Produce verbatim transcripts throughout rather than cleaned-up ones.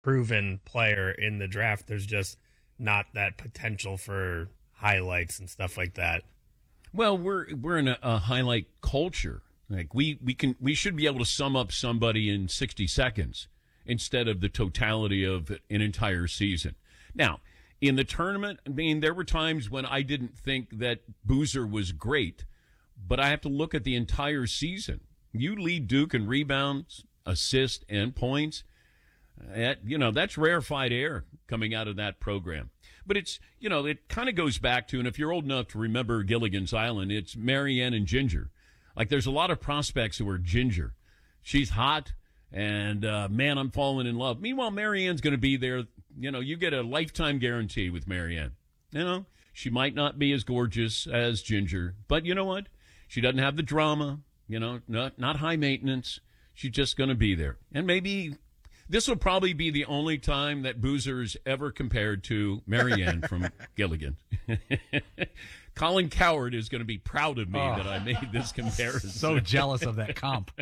proven player in the draft, there's just not that potential for highlights and stuff like that. Well, we're we're in a, a highlight culture. Like we, we can we should be able to sum up somebody in sixty seconds instead of the totality of an entire season. Now, in the tournament, I mean, there were times when I didn't think that Boozer was great, but I have to look at the entire season. You lead Duke in rebounds, assists, and points. That, you know, that's rarefied air coming out of that program. But it's, you know, it kind of goes back to, and if you're old enough to remember Gilligan's Island, it's Marianne and Ginger. Like, there's a lot of prospects who are Ginger. She's hot, and, uh, man, I'm falling in love. Meanwhile, Marianne's going to be there. You know, you get a lifetime guarantee with Marianne. You know, she might not be as gorgeous as Ginger, but you know what? She doesn't have the drama, you know, not, not high maintenance. She's just going to be there. And maybe this will probably be the only time that Boozer is ever compared to Marianne from Gilligan. Colin Coward is going to be proud of me oh, that I made this comparison. So jealous of that comp.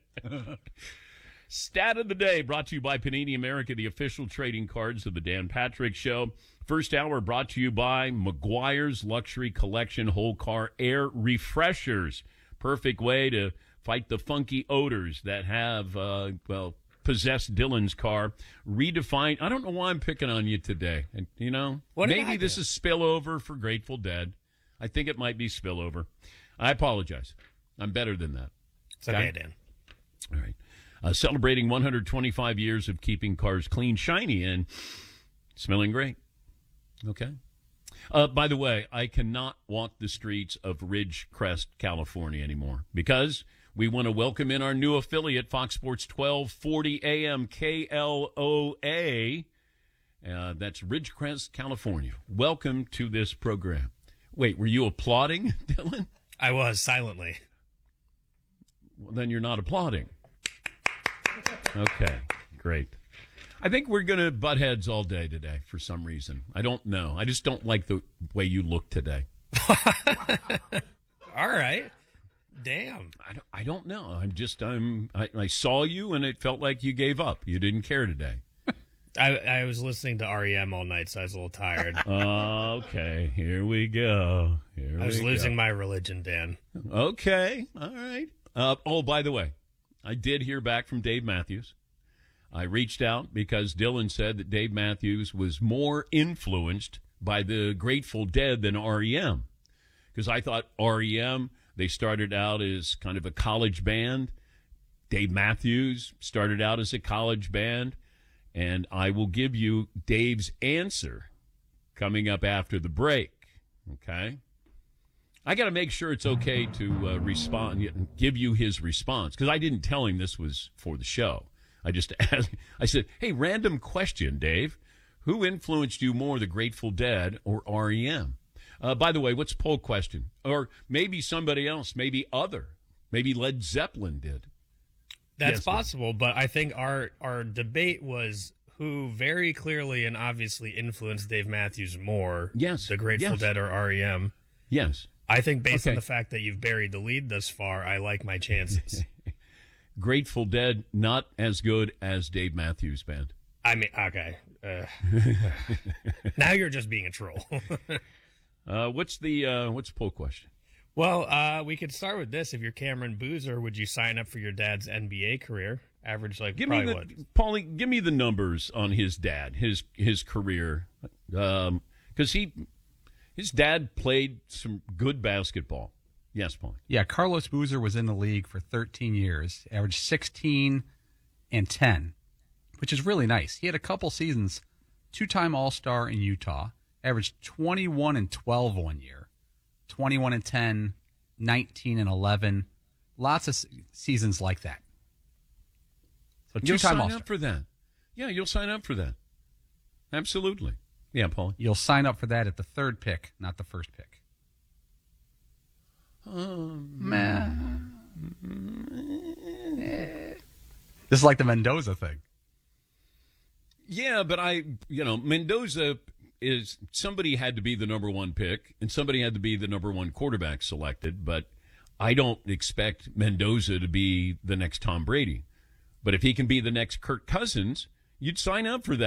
Stat of the day brought to you by Panini America, the official trading cards of the Dan Patrick Show. First hour brought to you by Meguiar's Luxury Collection Whole Car Air Refreshers. Perfect way to fight the funky odors that have, uh, well, possessed Dylan's car. Redefined. I don't know why I'm picking on you today. And, you know, what maybe this is spillover for Grateful Dead. I think it might be spillover. I apologize. I'm better than that. It's okay, okay Dan. All right. Uh, celebrating one hundred twenty-five years of keeping cars clean, shiny, and smelling great. Okay. Uh, by the way, I cannot walk the streets of Ridgecrest, California anymore because we want to welcome in our new affiliate, Fox Sports twelve forty A M K L O A. Uh, that's Ridgecrest, California. Welcome to this program. Wait, were you applauding, Dylan? I was, silently. Well, then you're not applauding. Okay, great. I think we're going to butt heads all day today for some reason. I don't know. I just don't like the way you look today. All right. Damn. I don't, I don't know. I'm just, I'm, I, I saw you and it felt like you gave up. You didn't care today. I, I was listening to R E M all night, so I was a little tired. Okay, here we go. Here I was we losing go. my religion, Dan. Okay, all right. Uh, oh, by the way, I did hear back from Dave Matthews. I reached out because Dylan said that Dave Matthews was more influenced by the Grateful Dead than R E M. Because I thought R E M, they started out as kind of a college band. Dave Matthews started out as a college band. And I will give you Dave's answer coming up after the break, okay? I got to make sure it's okay to uh, respond, give you his response, because I didn't tell him this was for the show. I just asked, I said, hey, random question, Dave. Who influenced you more, the Grateful Dead or R E M? Uh, by the way, what's poll question? Or maybe somebody else, maybe other. Maybe Led Zeppelin did. That's yes, possible, but I think our our debate was who very clearly and obviously influenced Dave Matthews more. Yes. The Grateful yes. Dead or R E M. Yes. I think based okay. on the fact that you've buried the lead thus far, I like my chances. Grateful Dead, not as good as Dave Matthews Band. I mean, okay. Uh, now you're just being a troll. uh, what's the uh, what's the poll question? Well, uh, we could start with this. If you're Cameron Boozer, would you sign up for your dad's N B A career? Average, like, give probably me the, Paulie, give me the numbers on his dad, his his career. Because um, he, his dad played some good basketball. Yes, Paulie. Yeah, Carlos Boozer was in the league for thirteen years, averaged sixteen and ten, which is really nice. He had a couple seasons, two-time All-Star in Utah, averaged twenty-one and twelve one year. twenty-one and ten, nineteen and eleven, lots of seasons like that. So you'll two-time sign All-Star. up for that. Yeah, you'll sign up for that. Absolutely. Yeah, Paul. You'll sign up for that at the third pick, not the first pick. Um, this is like the Mendoza thing. Yeah, but I, you know, Mendoza is somebody had to be the number one pick and somebody had to be the number one quarterback selected, but I don't expect Mendoza to be the next Tom Brady. But if he can be the next Kirk Cousins, you'd sign up for that.